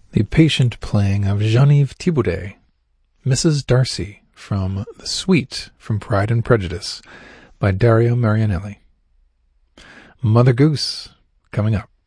The patient playing of Geneviève Thibaudet, Mrs. Darcy, from The Suite from Pride and Prejudice by Dario Marianelli. Mother Goose, coming up.